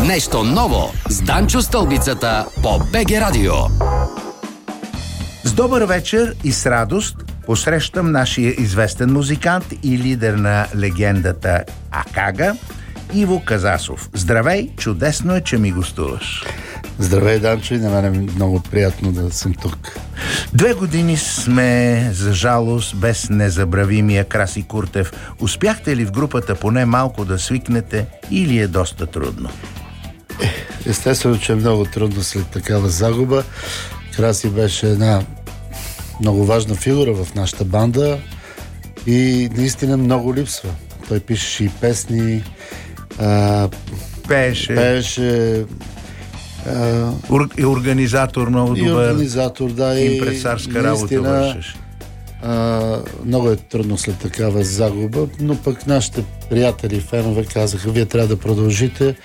Нещо ново с Данчо Стълбицата по БГ Радио. С добър вечер и с радост посрещам нашия известен музикант и лидер на легендата Акага, Иво Казасов. Здравей, чудесно е, че ми гостуваш. Здравей, Данчо, и на мен е много приятно да съм тук. 2 години сме, за жалост, без незабравимия Краси Куртев. Успяхте ли в групата поне малко да свикнете или е доста трудно? Естествено, че е много трудно след такава загуба. Краси беше една много важна фигура в нашата банда и наистина много липсва. Той пишеше и песни, пееше и организатор много добър. И организатор, да. Импресарска работа вършеше. Много е трудно след такава загуба, но пък нашите приятели, фенове казаха, вие трябва да продължите.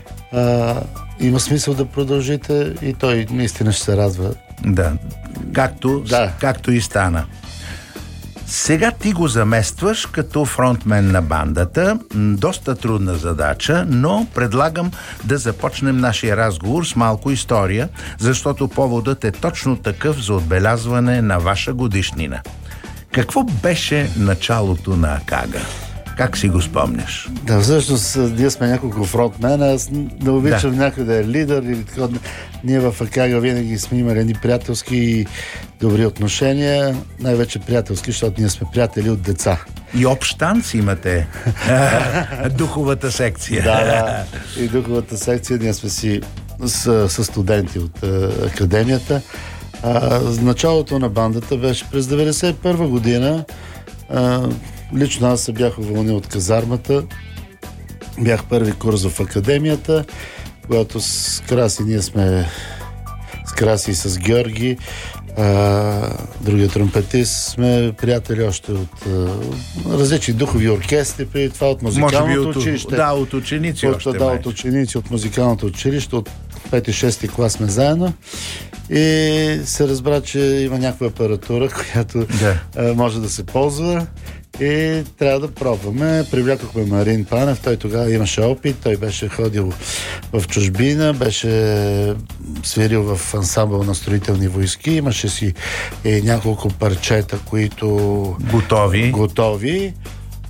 Има смисъл да продължите и той наистина ще се радва. Да, както и стана. Сега ти го заместваш като фронтмен на бандата. Доста трудна задача, но предлагам да започнем нашия разговор с малко история, защото поводът е точно такъв за отбелязване на ваша годишнина. Какво беше началото на Акага? Как си го спомняш? Да, всъщност ние сме няколко фронтмена. Аз не обичам някой да е лидер или така. Ние в Акага винаги сме имали едни приятелски и добри отношения. Най-вече приятелски, защото ние сме приятели от деца. И общ танц имате. Духовата секция. Да. И духовата секция. Ние сме си с студенти от академията. Началото на бандата беше през 1991 година. Лично аз се бях уволнил от казармата. Бях първи курс в академията, когато с Краси ние сме с Краси и с Георги, другия тромпетист, сме приятели още от различни духови оркестри, преди това от музикалното училище. Да, от ученици още. От ученици от музикалното училище, от 5-6 клас сме заедно. И се разбра, че има някаква апаратура, която може да се ползва. И трябва да пробваме. Привлякохме Марин Панев, той тогава имаше опит, той беше ходил в чужбина, беше свирил в ансамбъл на строителни войски, имаше си няколко парчета, които готови.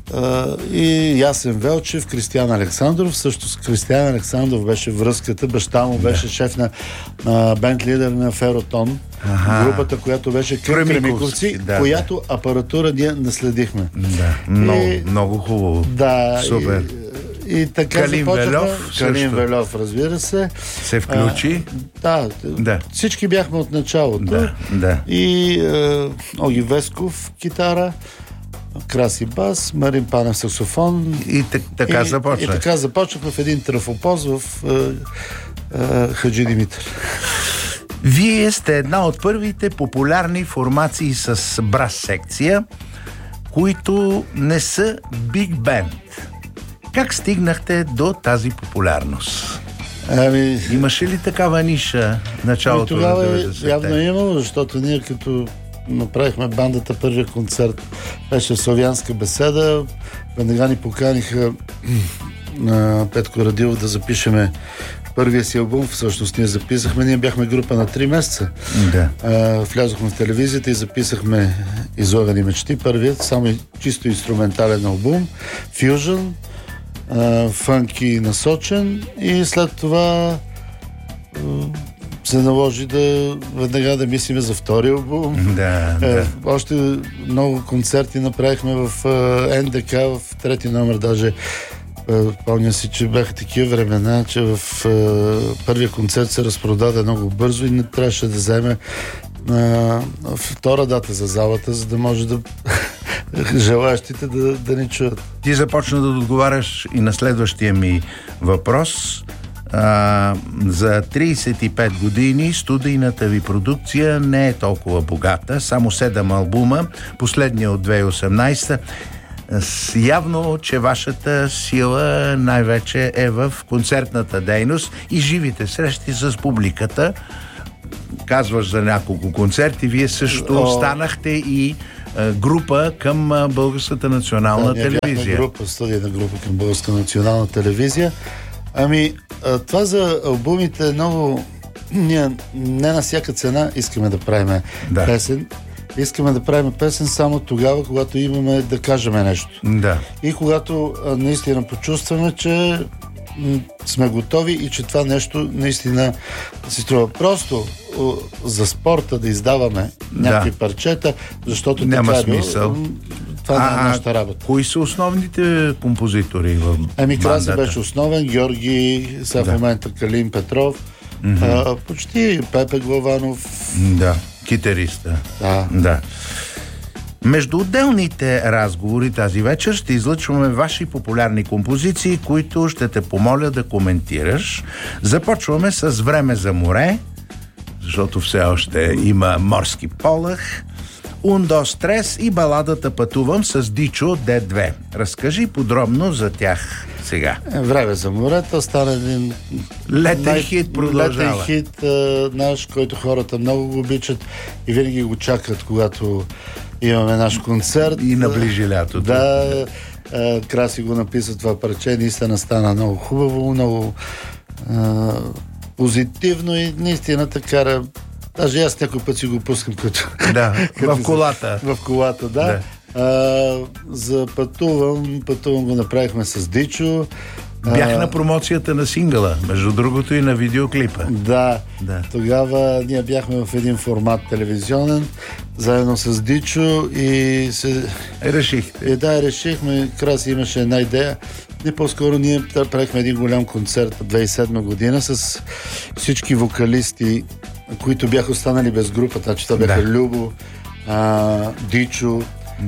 И Ясен Велчев, Кристиян Александров. Също с Кристиян Александров беше връзката, баща му беше шеф на бенд лидер на Феротон. Групата, която беше към Кремиковци, която апаратура ние наследихме. Много хубаво. Да, супер. И така Калин Велов, разбира се. Се включи. Всички бяхме от началото. И Оги Весков китара, Краси бас, Марин Панев саксофон. И така започнах. И така започнахме в един трафопоз в Хаджи Димитър. Вие сте една от първите популярни формации с брас секция, които не са биг бенд. Как стигнахте до тази популярност? Имаше ли такава ниша началото на 90-те? Тогава явно имало, защото ние като направихме бандата, първия концерт беше в Славянска беседа. Веднага ни поканиха на Петко Радилов да запишеме първия си албум. Всъщност ние записахме. Ние бяхме група на 3 месеца. Влязохме в телевизията и записахме Излагани мечти. Първият, само чисто инструментален албум. Фюжън, фънки насочен, и след това се наложи веднага да мислиме за втори албум. Още много концерти направихме в НДК, в трети номер даже. Помня си, че бяха такива времена, че в първия концерт се разпродаде много бързо и не трябваше да вземе втора дата за залата, за да може да желаящите да ни чуят. Ти започна да отговаряш и на следващия ми въпрос. За 35 години студийната ви продукция не е толкова богата. Само 7 албума, последния от 2018. Явно, че вашата сила най-вече е в концертната дейност и живите срещи с публиката. Казваш за няколко концерти, вие също станахте и група към Българската национална телевизия. Студийна група към Българска национална телевизия. това за албумите е много... Ние не на всяка цена искаме да правим песен. Искаме да правим песен само тогава, когато имаме да кажем нещо. Да. И когато наистина почувстваме, че сме готови и че това нещо наистина си струва. Просто за спорта да издаваме някакви парчета, защото няма така смисъл. Това не е нашата работа. Кои са основните композитори в бандата? Краси беше основен, Георги, сега в момента Калин Петров, почти Пепе Главанов. Да, китариста. Да. Между отделните разговори тази вечер ще излъчваме ваши популярни композиции, които ще те помоля да коментираш. Започваме с Време за море, защото все още има морски полъх, Ундо Стрес и баладата Пътувам с Дичо Д2. Разкажи подробно за тях сега. Време за морето стана един летен хит, продължава. Летен хит наш, който хората много го обичат и винаги го чакат, когато имаме наш концерт. И наближи лятото. Да, Краси го написа това парче, наистина стана много хубаво, много позитивно и наистина така. Даже аз някой път си го пускам като... Да, в колата. В колата, да. За Пътувам го направихме с Дичо. Бях на промоцията на сингъла, между другото и на видеоклипа. Да. Тогава ние бяхме в един формат телевизионен, заедно с Дичо и се... Решихте. Решихме. Краси имаше една идея. И по-скоро ние правихме един голям концерт в 2007 година с всички вокалисти, които бяха останали без групата. Значи това бяха Любо, Дичо.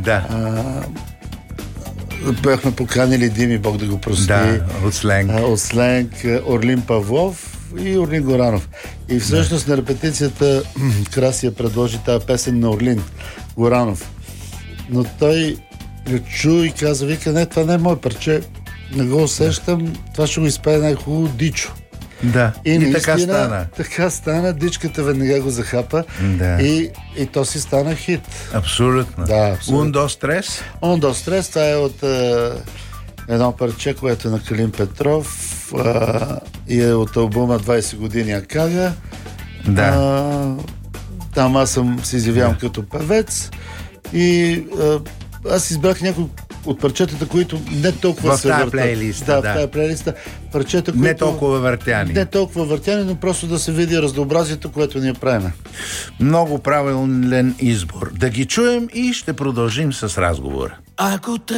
Бяхме поканили Дими, Бог да го прости. От Сленг, Орлин Павлов и Орлин Горанов. И всъщност на репетицията Краси я предложи тази песен на Орлин Горанов. Но той я чу и каза, вика, не, това не е мое парче, не го усещам, това ще го изпее най-хубаво Дичо. Да, и така стана. Така стана, Дичката веднага го захапа и то си стана хит. Абсолютно. Ундо Стрес? Ундо Стрес, това е от едно парче, което е на Калин Петров и е от албума 20 години Акага. Там аз се изявявам като певец и аз избрах някои от парчетата, които не толкова се въртат. В тази плейлиста. Парчета, които... Не толкова въртяни, но просто да се види разнообразието, което ние правим. Много правилен избор. Да ги чуем и ще продължим с разговора.